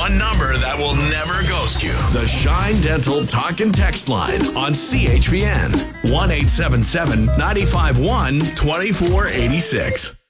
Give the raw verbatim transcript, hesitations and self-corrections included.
one number that will never ghost you. The Shine Dental Talk and Text line on C H P N. one eight seven seven, nine five one, two four eight six.